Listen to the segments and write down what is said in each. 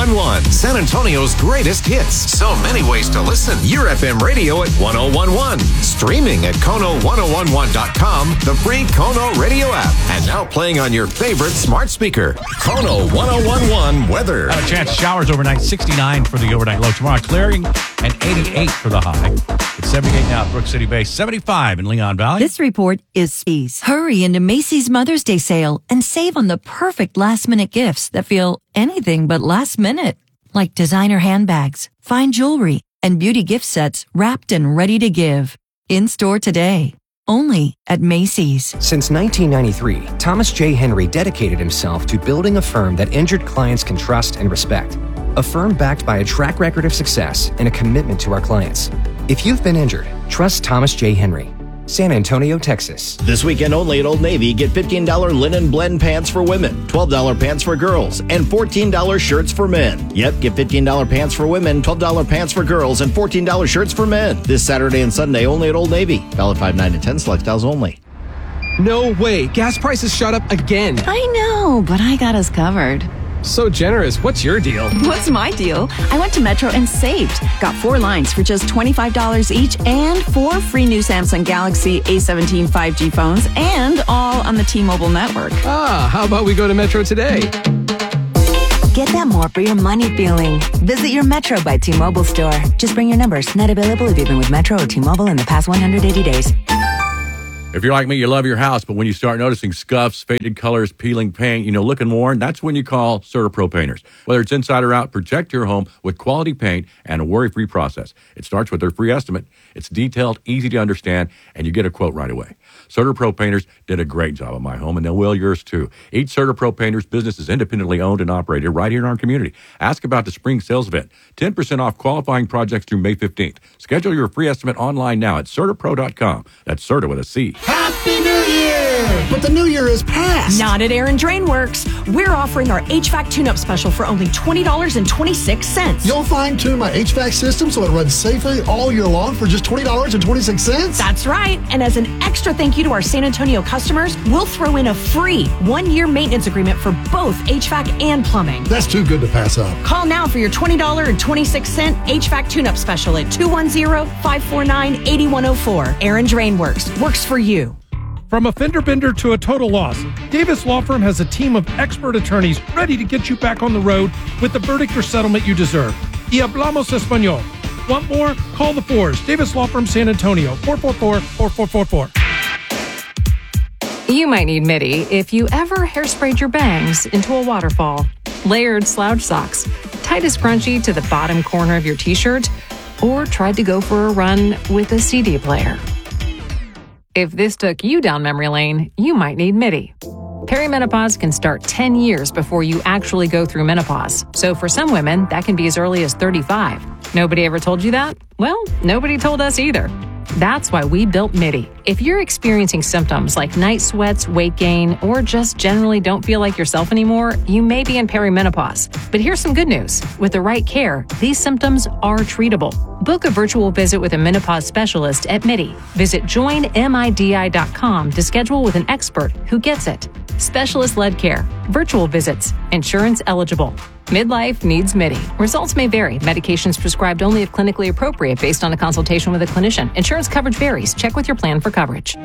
1011, San Antonio's greatest hits. So many ways to listen. Your FM radio at 1011. Streaming at Kono1011.com, the free Kono radio app. And now playing on your favorite smart speaker. Kono 1011 weather. A chance of showers overnight, 69 for the overnight low. Tomorrow clearing and 88 for the high. It's 78 now at Brook City Bay, 75 in Leon Valley. This report is Spees. Hurry into Macy's Mother's Day sale and save on the perfect last-minute gifts that feel anything but last minute. Like designer handbags, fine jewelry, and beauty gift sets wrapped and ready to give. In store today. Only at Macy's. Since 1993, Thomas J. Henry dedicated himself to building a firm that injured clients can trust and respect. A firm backed by a track record of success and a commitment to our clients. If you've been injured, trust Thomas J. Henry. San Antonio, Texas. This weekend only at Old Navy, get $15 linen blend pants for women, $12 pants for girls, and $14 shirts for men. Yep, get $15 pants for women, $12 pants for girls, and $14 shirts for men. This Saturday and Sunday only at Old Navy. Valid 5, 9, and 10 select styles only. No way. Gas prices shot up again. I know, but I got us covered. So generous. What's your deal? What's my deal? I went to Metro and saved. Got 4 lines for just $25 each and 4 free new Samsung Galaxy A17 5G phones and all on the T-Mobile network. How about we go to Metro today? Get that more for your money feeling. Visit your Metro by T-Mobile store. Just bring your numbers. Not available if you've been with Metro or T-Mobile in the past 180 days. If you're like me, you love your house, but when you start noticing scuffs, faded colors, peeling paint, looking worn, that's when you call CertaPro Painters. Whether it's inside or out, protect your home with quality paint and a worry-free process. It starts with their free estimate. It's detailed, easy to understand, and you get a quote right away. CertaPro Painters did a great job on my home, and they will yours too. Each CertaPro Painters business is independently owned and operated right here in our community. Ask about the spring sales event. 10% off qualifying projects through May 15th. Schedule your free estimate online now at CertaPro.com. That's Certa with a C. Happy New Year! But the new year is past. Not at Aaron Drain Works. We're offering our HVAC tune-up special for only $20.26. You'll fine-tune my HVAC system so it runs safely all year long for just $20.26? That's right. And as an extra thank you to our San Antonio customers, we'll throw in a free 1-year maintenance agreement for both HVAC and plumbing. That's too good to pass up. Call now for your $20.26 HVAC tune-up special at 210-549-8104. Aaron Drain Works. Works for you. From a fender bender to a total loss, Davis Law Firm has a team of expert attorneys ready to get you back on the road with the verdict or settlement you deserve. Y hablamos español. Want more? Call the Fours. Davis Law Firm, San Antonio, 444-4444. You might need MIDI if you ever hairsprayed your bangs into a waterfall, layered slouch socks, tied a scrunchie to the bottom corner of your t-shirt, or tried to go for a run with a CD player. If this took you down memory lane, you might need MIDI. Perimenopause can start 10 years before you actually go through menopause. So for some women, that can be as early as 35. Nobody ever told you that? Well, nobody told us either. That's why we built MIDI. If you're experiencing symptoms like night sweats, weight gain, or just generally don't feel like yourself anymore, you may be in perimenopause. But here's some good news. With the right care, these symptoms are treatable. Book a virtual visit with a menopause specialist at MIDI. Visit joinmidi.com to schedule with an expert who gets it. Specialist-led care, virtual visits, insurance eligible. Midlife needs MIDI. Results may vary. Medications prescribed only if clinically appropriate based on a consultation with a clinician. Insurance coverage varies. Check with your plan for coverage.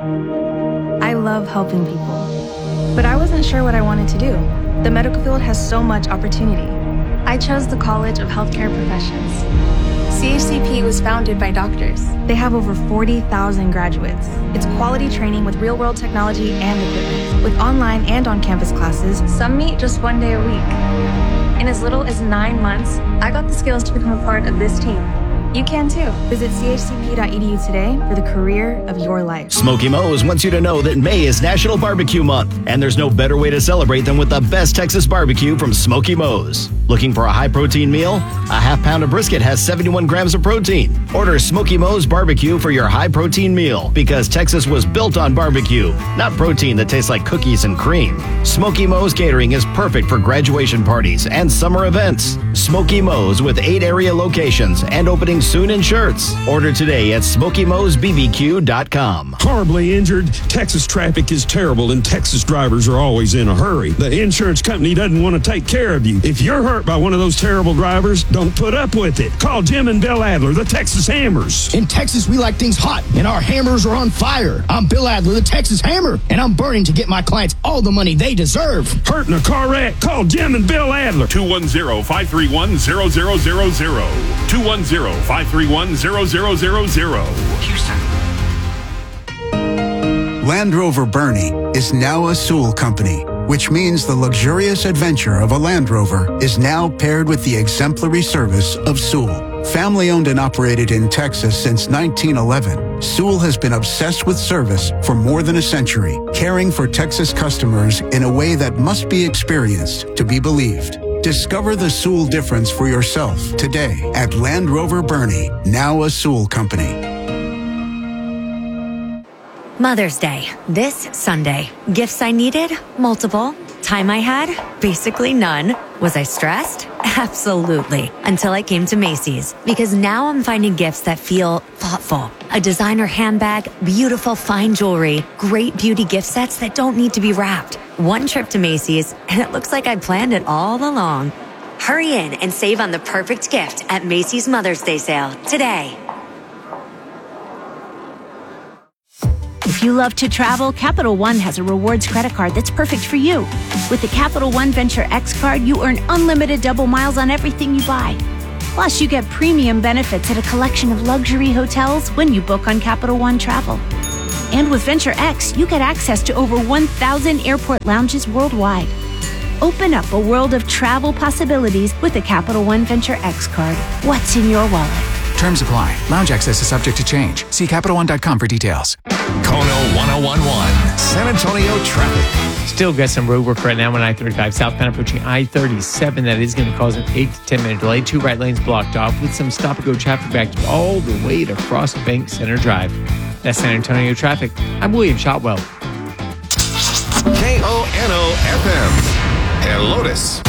I love helping people, but I wasn't sure what I wanted to do. The medical field has so much opportunity. I chose the College of Healthcare Professions. CHCP was founded by doctors. They have over 40,000 graduates. It's quality training with real-world technology and equipment. With online and on-campus classes, some meet just 1 day a week. In as little as 9 months, I got the skills to become a part of this team. You can too. Visit chcp.edu today for the career of your life. Smoky Mo's wants you to know that May is National Barbecue Month, and there's no better way to celebrate than with the best Texas barbecue from Smoky Mo's. Looking for a high-protein meal? A half pound of brisket has 71 grams of protein. Order Smoky Mo's Barbecue for your high-protein meal, because Texas was built on barbecue, not protein that tastes like cookies and cream. Smoky Mo's Catering is perfect for graduation parties and summer events. Smoky Mo's with 8 area locations and opening soon in Shirts. Order today at SmokyMo'sBBQ.com. Horribly injured. Texas traffic is terrible and Texas drivers are always in a hurry. The insurance company doesn't want to take care of you. If you're hurt hurt by one of those terrible drivers, don't put up with it. Call Jim and Bill Adler, the Texas Hammers. In Texas, we like things hot, and our hammers are on fire. I'm Bill Adler, the Texas Hammer, and I'm burning to get my clients all the money they deserve. Hurt in a car wreck? Call Jim and Bill Adler. 210-531-0000. 210-531-0000. Houston. Land Rover Bernie is now a Sewell company, which means the luxurious adventure of a Land Rover is now paired with the exemplary service of Sewell. Family owned and operated in Texas since 1911, Sewell has been obsessed with service for more than a century, caring for Texas customers in a way that must be experienced to be believed. Discover the Sewell difference for yourself today at Land Rover Bernie, now a Sewell company. Mother's Day, this Sunday. Gifts I needed? Multiple. Time I had? Basically none. Was I stressed? Absolutely. Until I came to Macy's. Because now I'm finding gifts that feel thoughtful. A designer handbag, beautiful fine jewelry, great beauty gift sets that don't need to be wrapped. One trip to Macy's, and it looks like I planned it all along. Hurry in and save on the perfect gift at Macy's Mother's Day sale today. If you love to travel, Capital One has a rewards credit card that's perfect for you. With the Capital One Venture X card, you earn unlimited double miles on everything you buy. Plus, you get premium benefits at a collection of luxury hotels when you book on Capital One Travel. And with Venture X, you get access to over 1,000 airport lounges worldwide. Open up a world of travel possibilities with the Capital One Venture X card. What's in your wallet? Terms apply. Lounge access is subject to change. See CapitalOne.com for details. Kono 1011, San Antonio traffic. Still got some road work right now on I-35 southbound approaching I-37. That is going to cause an 8 to 10 minute delay. 2 right lanes blocked off with some stop-and-go traffic backed all the way to Frostbank Center Drive. That's San Antonio traffic. I'm William Shotwell. KONO FM and Lotus.